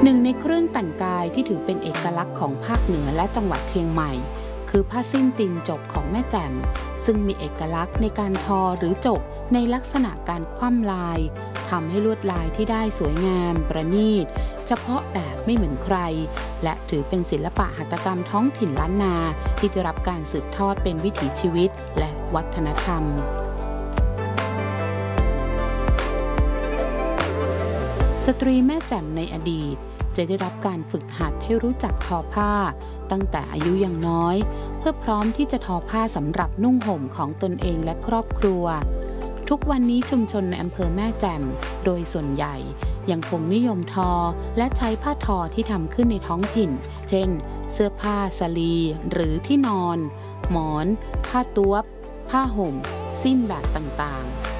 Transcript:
หนึ่งในเครื่องแต่งกายที่ถือเป็นเอกลักษณ์ของภาคเหนือและจังหวัดเชียงใหม่คือผ้าสิ้นตีนจกของแม่แจ่มซึ่งมีเอกลักษณ์ในการทอหรือจกในลักษณะการคว่ำลายทำให้ลวดลายที่ได้สวยงามประณีตเฉพาะแบบไม่เหมือนใครและถือเป็นศิลปะหัตถกรรมท้องถิ่นล้านนาที่ได้รับการสืบทอดเป็นวิถีชีวิตและวัฒนธรรมสตรีแม่แจ่มในอดีตจะได้รับการฝึกหัดให้รู้จักทอผ้าตั้งแต่อายุยังน้อยเพื่อพร้อมที่จะทอผ้าสำหรับนุ่งห่มของตนเองและครอบครัวทุกวันนี้ชุมชนในอำเภอแม่แจ่มโดยส่วนใหญ่ยังคงนิยมทอและใช้ผ้าทอที่ทำขึ้นในท้องถิ่นเช่นเสื้อผ้าสลีหรือที่นอนหมอนผ้าต๊วบผ้าห่มสิ้นแบบต่างๆ